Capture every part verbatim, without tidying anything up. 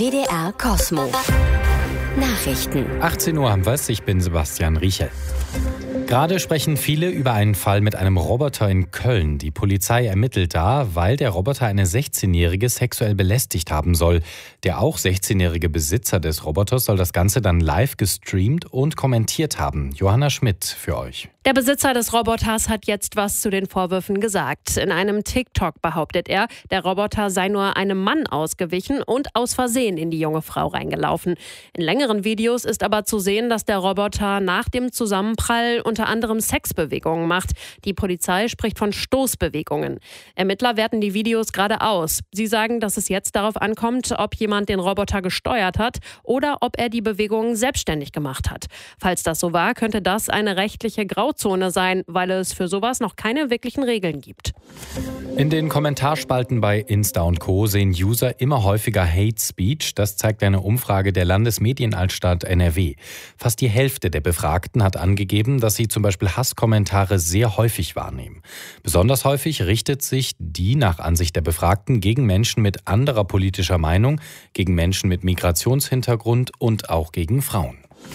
W D R Cosmo. Nachrichten. achtzehn Uhr haben wir es, ich bin Sebastian Riechel. Gerade sprechen viele über einen Fall mit einem Roboter in Köln. Die Polizei ermittelt da, weil der Roboter eine sechzehnjährige sexuell belästigt haben soll. Der auch sechzehnjährige Besitzer des Roboters soll das Ganze dann live gestreamt und kommentiert haben. Johanna Schmidt für euch. Der Besitzer des Roboters hat jetzt was zu den Vorwürfen gesagt. In einem TikTok behauptet er, der Roboter sei nur einem Mann ausgewichen und aus Versehen in die junge Frau reingelaufen. In längeren Videos ist aber zu sehen, dass der Roboter nach dem Zusammenprall unter anderem Sexbewegungen macht. Die Polizei spricht von Stoßbewegungen. Ermittler werten die Videos gerade aus. Sie sagen, dass es jetzt darauf ankommt, ob jemand den Roboter gesteuert hat oder ob er die Bewegungen selbstständig gemacht hat. Falls das so war, könnte das eine rechtliche Grauzone sein, weil es für sowas noch keine wirklichen Regeln gibt. In den Kommentarspalten bei Insta und Co. sehen User immer häufiger Hate Speech. Das zeigt eine Umfrage der Landesmedienanstalt N R W. Fast die Hälfte der Befragten hat angegeben, dass sie zum Beispiel Hasskommentare sehr häufig wahrnehmen. Besonders häufig richtet sich die nach Ansicht der Befragten gegen Menschen mit anderer politischer Meinung, gegen Menschen mit Migrationshintergrund und auch gegen Frauen.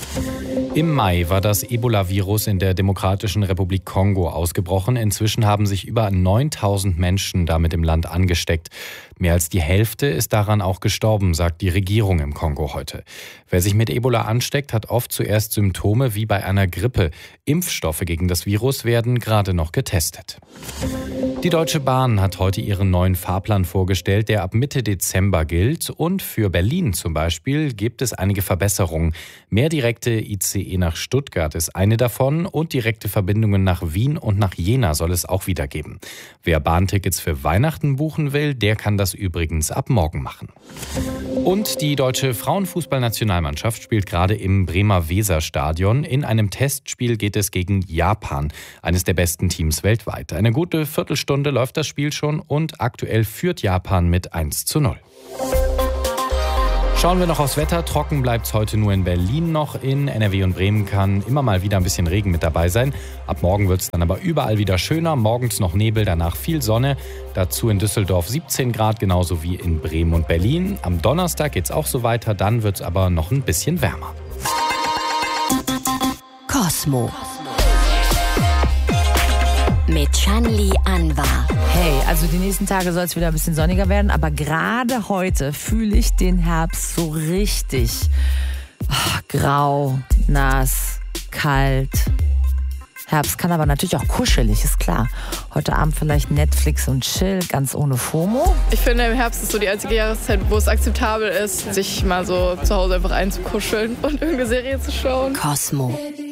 Im Mai war das Ebola-Virus in der Demokratischen Republik Kongo ausgebrochen. Inzwischen haben sich über neuntausend Menschen damit im Land angesteckt. Mehr als die Hälfte ist daran auch gestorben, sagt die Regierung im Kongo heute. Wer sich mit Ebola ansteckt, hat oft zuerst Symptome wie bei einer Grippe. Impfstoffe gegen das Virus werden gerade noch getestet. Die Deutsche Bahn hat heute ihren neuen Fahrplan vorgestellt, der ab Mitte Dezember gilt. Und für Berlin zum Beispiel gibt es einige Verbesserungen. Mehr direkte I C E nach Stuttgart ist eine davon und direkte Verbindungen nach Wien und nach Jena soll es auch wieder geben. Wer Bahntickets für Weihnachten buchen will, der kann das übrigens ab morgen machen. Und die deutsche Frauenfußballnationalmannschaft spielt gerade im Bremer Weserstadion. In einem Testspiel geht es gegen Japan, eines der besten Teams weltweit. Eine gute Viertelstunde läuft das Spiel schon und aktuell führt Japan mit eins zu null. Schauen wir noch aufs Wetter. Trocken bleibt es heute nur in Berlin noch. In N R W und Bremen kann immer mal wieder ein bisschen Regen mit dabei sein. Ab morgen wird es dann aber überall wieder schöner. Morgens noch Nebel, danach viel Sonne. Dazu in Düsseldorf siebzehn Grad, genauso wie in Bremen und Berlin. Am Donnerstag geht es auch so weiter, dann wird es aber noch ein bisschen wärmer. Cosmo. Mit Shanli Anwar. Hey, also die nächsten Tage soll es wieder ein bisschen sonniger werden, aber gerade heute fühle ich den Herbst so richtig. Oh, grau, nass, kalt. Herbst kann aber natürlich auch kuschelig, ist klar. Heute Abend vielleicht Netflix und Chill, ganz ohne FOMO. Ich finde, im Herbst ist so die einzige Jahreszeit, wo es akzeptabel ist, sich mal so zu Hause einfach einzukuscheln und irgendeine Serie zu schauen. Cosmo.